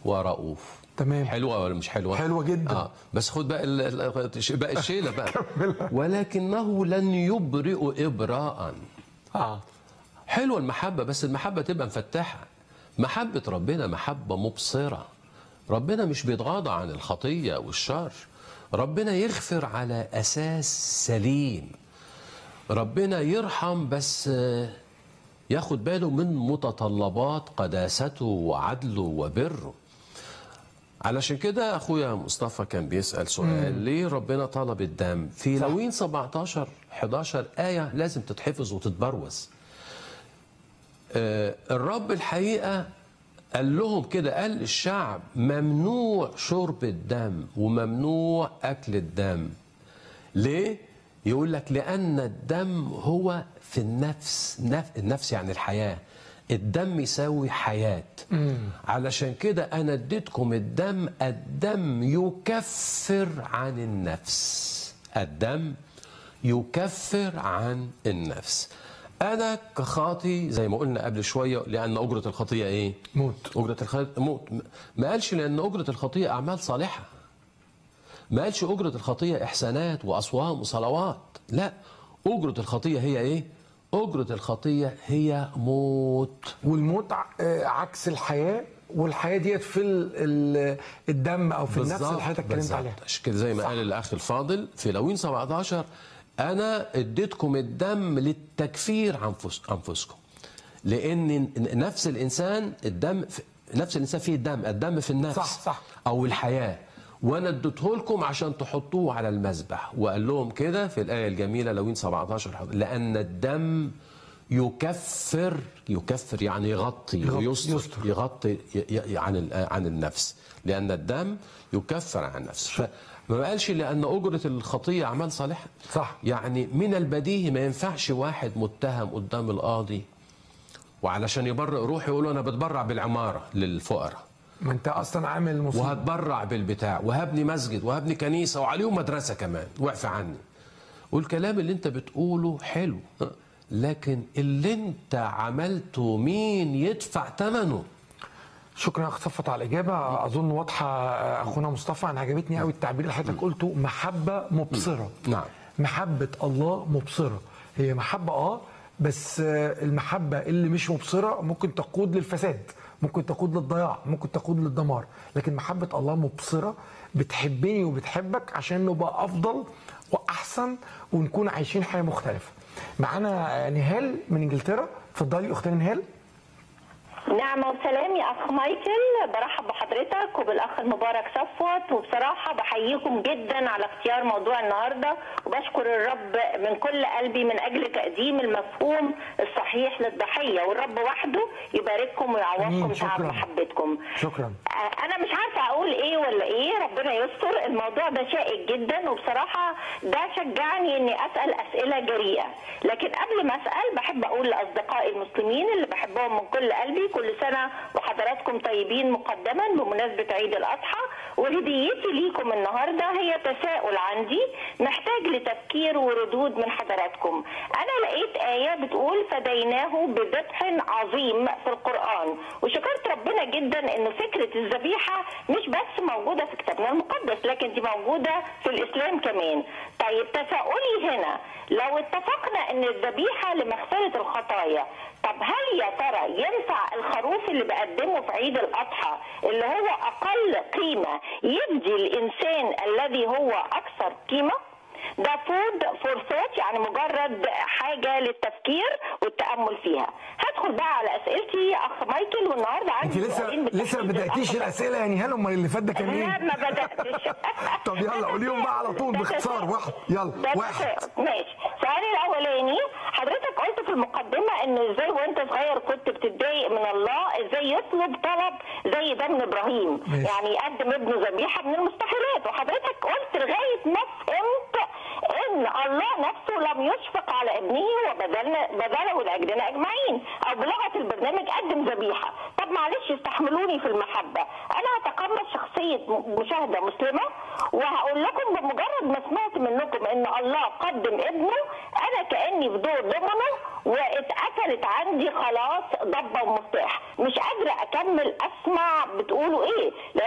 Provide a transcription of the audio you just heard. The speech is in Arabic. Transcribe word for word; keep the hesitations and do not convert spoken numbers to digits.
ورؤوف. تمام. حلوه ولا مش حلوه؟ حلوه جدا. اه بس خد بقى بقى الشيله بقى. ولكنه لن يبرئ ابراء. اه حلوه المحبه، بس المحبه تبقى مفتحه. محبه ربنا محبه مبصره. ربنا مش بيتغاضى عن الخطيه والشر. ربنا يغفر على اساس سليم. ربنا يرحم بس ياخد باله من متطلبات قداسته وعدله وبره. علشان كده اخويا مصطفى كان بيسأل سؤال، مم. ليه ربنا طلب الدم؟ في لوين سبعتاشر حداشر آية لازم تتحفظ وتتبروز. آه الرب الحقيقة قال لهم كده، قال الشعب ممنوع شرب الدم وممنوع أكل الدم. ليه؟ يقول لك لأن الدم هو في النفس. النفس يعني الحياة. الدم يساوي حياة. مم. علشان كده أنا اديتكم الدم. الدم يكفر عن النفس. الدم يكفر عن النفس. أنا كخاطي زي ما قلنا قبل شوية، لأن أجرة الخطية إيه؟ موت. أجرة الخطية موت. ما قالش لأن أجرة الخطية أعمال صالحة. ما قالش أجرة الخطية إحسانات وأصوام وصلوات. لا، أجرة الخطية هي إيه؟ أجرة الخطية هي موت. والموت عكس الحياة، والحياة ديت في الدم أو في النفس اللي حضرتك اتكلمت عليها. عشان كده زي ما صح. قال الأخ الفاضل في لوين سبعتاشر، أنا اديتكم الدم للتكفير عن أنفسكم. لأن نفس الإنسان الدم نفس الإنسان فيه الدم، الدم في النفس. صح صح. أو الحياة. وانا اديته لكم عشان تحطوه على المذبح. وقال لهم كده في الايه الجميله لوين سبعتاشر، لان الدم يكفر. يكفر يعني يغطي ويستر. يغطي عن عن النفس. لان الدم يكفر عن النفس. فما قالش لان اجره الخطيه اعمال صالحه. صح. يعني من البديهي ما ينفعش واحد متهم قدام القاضي وعلشان يبرئ روحه يقول له انا بتبرع بالعماره للفقراء. ما انت اصلا عامل مصيبه، وهتبرع بالبتاع وهبني مسجد وهبني كنيسه وعليهم مدرسه كمان واعف عني. والكلام اللي انت بتقوله حلو، لكن اللي انت عملته مين يدفع ثمنه؟ شكرا يا اخ صفت على الاجابه، اظن واضحه. اخونا مصطفى انا عجبتني قوي التعبير اللي حضرتك قلته، محبه مبصره. نعم. محبه الله مبصره. هي محبه اه بس المحبه اللي مش مبصره ممكن تقود للفساد، ممكن تقود للضياع، ممكن تقود للدمار. لكن محبة الله مبصرة، بتحبني وبتحبك عشان نبقى أفضل وأحسن ونكون عايشين حياة مختلفة. معانا نهال من إنجلترا. اتفضلي أختنا نهال. نعمة وسلام يا أخ مايكل، برحب بحضرتك وبالأخ المبارك صفوت، وبصراحة بحييكم جدا على اختيار موضوع النهاردة، وبشكر الرب من كل قلبي من أجل تقديم المفهوم الصحيح للضحية، والرب وحده يبارككم ويعوضكم تعب محبتكم. شكرا. أنا مش عارفة أقول إيه ولا إيه، ربنا يستر. الموضوع ده شائك جدا، وبصراحة ده شجعني إني أسأل أسئلة جريئة. لكن قبل ما أسأل بحب أقول لأصدقائي المسلمين اللي بحبهم من كل قلبي، كل سنة وحضراتكم طيبين مقدما بمناسبة عيد الأضحى. وهديتي ليكم النهاردة هي تساؤل عندي محتاج لتفكير وردود من حضراتكم. أنا لقيت آية بتقول فديناه بذبح عظيم في القرآن، وشكرت ربنا جدا إنه فكرة الذبيحة مش بس موجودة في كتابنا المقدس، لكن دي موجودة في الإسلام كمان. طيب تساؤلي هنا، لو اتفقنا إن الذبيحة لمغفرة الخطايا، طب هل يا ترى ينفع الخروف اللي بقدمه في عيد الأضحى اللي هو أقل قيمة يدي الإنسان الذي هو أكثر قيمة؟ ده فود فور ثوت، يعني مجرد حاجة للتفكير والتأمل فيها. هدخل بقى على أسئلتي يا أخ مايكل، والنهارده عندي انت لسه لسه ما بدأتيش الأسئلة يعني هل امال اللي فات ده كان ايه؟ لا ما بدأتش. طب يلا قوليهم بقى على طول باختصار. واحد يلا واحد. ماشي. سؤالي الأولاني، حضرتك قلت في المقدمة إن إزاي وأنت صغير كنت بتتضايق من الله، إزاي يطلب طلب زي ده من إبراهيم، ماشي. يعني يقدم ابنه ذبيحة من المستحيلات، وحضرتك قلت لغاية ما فهمت إن ان الله نفسه لم يشفق على ابنه وبذلنا بذله لاجلنا اجمعين، او بلغه البرنامج قدم ذبيحه. طب معلش استحملوني في المحبه، انا هتقمص شخصيه مشاهده مسلمه وهقول لكم بمجرد ما سمعت منكم ان الله قدم ابنه، انا كاني في دور ضمنه واتقتلت عندي خلاص ضبه ومفتاح، مش قادره اكمل اسمع بتقولوا ايه.